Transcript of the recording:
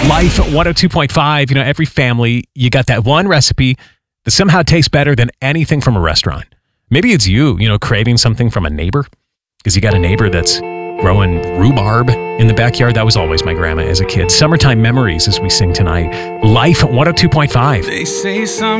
Life 102.5, every family, you got that one recipe that somehow tastes better than anything from a restaurant. Maybe it's you, craving something from a neighbor because you got a neighbor that's growing rhubarb in the backyard. That was always my grandma as a kid. Summertime memories as we sing tonight. Life 102.5. They say some